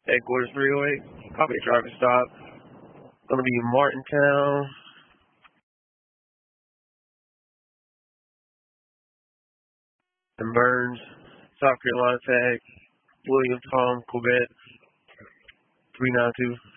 Headquarters 308. Copy a traffic stop. Gonna be Martintown. And Burns, South Carolina tag. William Tom, Quebec. 392.